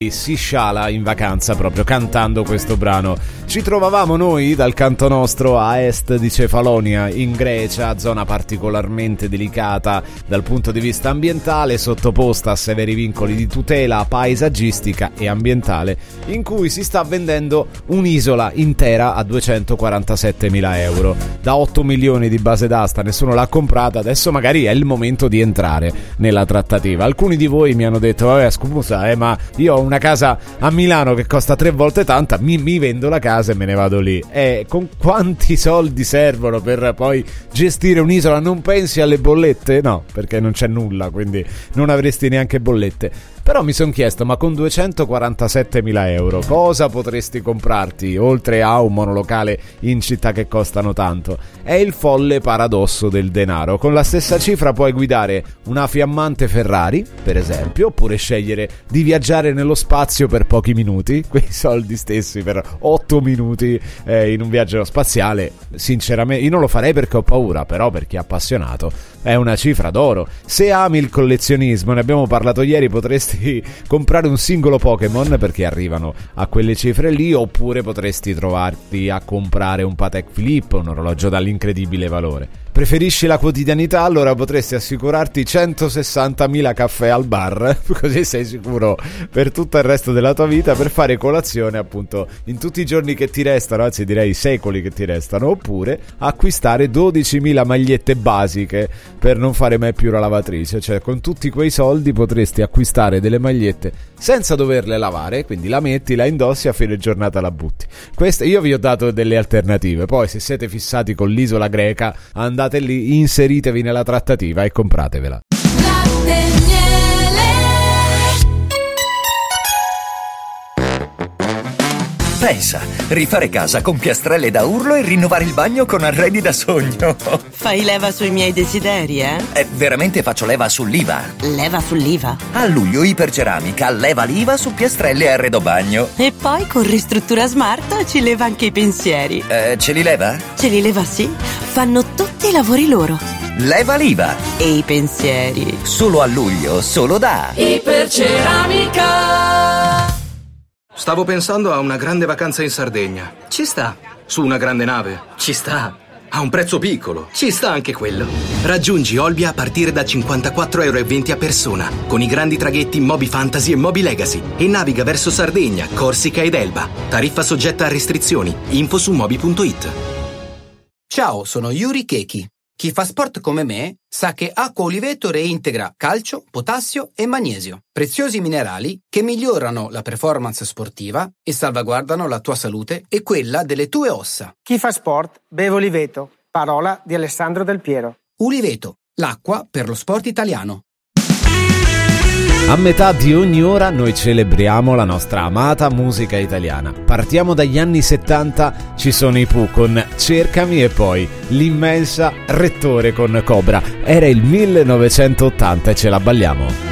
si sciala in vacanza proprio cantando questo brano. Ci trovavamo noi dal canto nostro a est di Cefalonia, in Grecia, zona particolarmente delicata dal punto di vista ambientale, sottoposta a severi vincoli di tutela paesaggistica e ambientale, in cui si sta vendendo un'isola intera a 247.000 euro. Da 8 milioni di base d'asta nessuno l'ha comprata, adesso magari è il momento di entrare nella trattativa. Alcuni di voi mi hanno detto, scusa, ma io ho una casa a Milano che costa 3 volte tanta, mi vendo la casa e me ne vado lì. Con quanti soldi servono per poi gestire un'isola? Non pensi alle bollette? No, perché non c'è nulla, quindi non avresti neanche bollette. Però mi sono chiesto, ma con 247.000 euro cosa potresti comprarti, oltre a un monolocale in città che costano tanto? È il folle paradosso del denaro. Con la stessa cifra puoi guidare una fiammante Ferrari, per esempio, oppure scegliere di viaggiare nello spazio per pochi minuti. Quei soldi stessi per 8 minuti in un viaggio spaziale, sinceramente io non lo farei perché ho paura, però per chi è appassionato è una cifra d'oro. Se ami il collezionismo, ne abbiamo parlato ieri, potresti comprare un singolo Pokémon perché arrivano a quelle cifre lì, oppure potresti trovarti a comprare un Patek Philippe, un orologio dall'incredibile valore. Preferisci la quotidianità? Allora potresti assicurarti 160.000 caffè al bar, così sei sicuro per tutto il resto della tua vita, per fare colazione appunto in tutti i giorni che ti restano, anzi direi secoli che ti restano, oppure acquistare 12.000 magliette basiche per non fare mai più la lavatrice. Cioè, con tutti quei soldi potresti acquistare delle magliette senza doverle lavare, quindi la metti, la indossi, a fine giornata la butti. Io vi ho dato delle alternative, poi se siete fissati con l'isola greca andate lì, inseritevi nella trattativa e compratevela. Pensa, rifare casa con piastrelle da urlo e rinnovare il bagno con arredi da sogno. Fai leva sui miei desideri, eh? Veramente faccio leva sull'IVA. Leva sull'IVA? A luglio Iperceramica leva l'IVA su piastrelle e arredo bagno. E poi con Ristruttura Smart ci leva anche i pensieri. Ce li leva? Ce li leva, sì. Fanno tutti i lavori loro. Leva l'IVA. E i pensieri. Solo a luglio, solo da Iperceramica. Stavo pensando a una grande vacanza in Sardegna. Ci sta. Su una grande nave. Ci sta. A un prezzo piccolo. Ci sta anche quello. Raggiungi Olbia a partire da 54,20 € a persona, con i grandi traghetti Moby Fantasy e Moby Legacy, e naviga verso Sardegna, Corsica ed Elba. Tariffa soggetta a restrizioni. Info su moby.it. Ciao, sono Yuri Keki. Chi fa sport come me sa che Acqua Oliveto reintegra calcio, potassio e magnesio, preziosi minerali che migliorano la performance sportiva e salvaguardano la tua salute e quella delle tue ossa. Chi fa sport beve Oliveto, parola di Alessandro Del Piero. Oliveto, l'acqua per lo sport italiano. A metà di ogni ora noi celebriamo la nostra amata musica italiana. Partiamo dagli anni 70, ci sono i Pooh con Cercami, e poi l'immensa Rettore con Cobra. Era il 1980 e ce la balliamo.